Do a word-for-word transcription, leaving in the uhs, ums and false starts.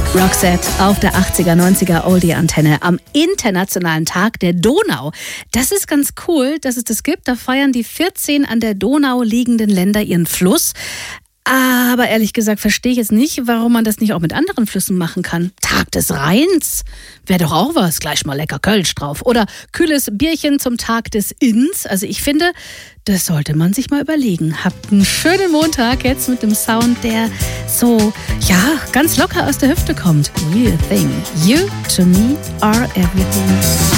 Roxette auf der achtziger, neunziger Oldie-Antenne am Internationalen Tag der Donau. Das ist ganz cool, dass es das gibt. Da feiern die vierzehn an der Donau liegenden Länder ihren Fluss. Aber ehrlich gesagt verstehe ich jetzt nicht, warum man das nicht auch mit anderen Flüssen machen kann. Tag des Rheins wäre doch auch was. Gleich mal lecker Kölsch drauf. Oder kühles Bierchen zum Tag des Inns. Also ich finde, das sollte man sich mal überlegen. Habt einen schönen Montag jetzt mit dem Sound, der so, ja, ganz locker aus der Hüfte kommt. Real thing. You to me are everything.